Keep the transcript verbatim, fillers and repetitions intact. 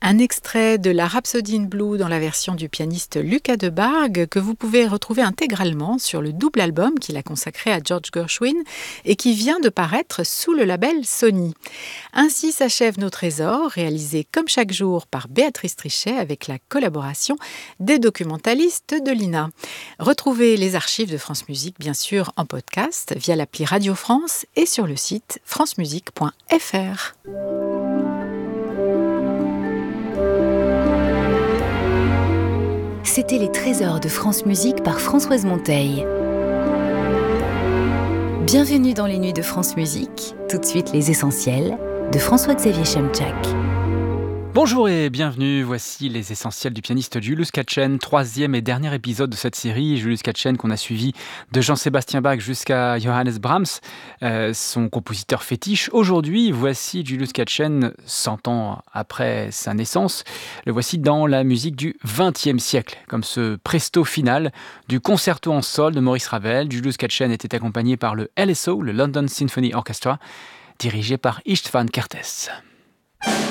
Un extrait de la Rhapsody in Blue dans la version du pianiste Lucas de Bargue que vous pouvez retrouver intégralement sur le double album qu'il a consacré à George Gershwin et qui vient de paraître sous le label Sony. Ainsi s'achève Nos Trésors, réalisé comme chaque jour par Béatrice Trichet avec la collaboration des documentalistes de l'I N A. Retrouvez les archives de France Musique bien sûr en podcast via l'appli Radio France et sur le site francemusique point f r. C'était les Trésors de France Musique par Françoise Monteil. Bienvenue dans les nuits de France Musique. Tout de suite, les essentiels de François-Xavier Chemchak. Bonjour et bienvenue, voici les essentiels du pianiste Julius Katchen, troisième et dernier épisode de cette série. Julius Katchen qu'on a suivi de Jean-Sébastien Bach jusqu'à Johannes Brahms, euh, son compositeur fétiche. Aujourd'hui, voici Julius Katchen, cent ans après sa naissance. Le voici dans la musique du vingtième siècle, comme ce presto final du concerto en sol de Maurice Ravel. Julius Katchen était accompagné par le L S O, le London Symphony Orchestra, dirigé par István Kertész.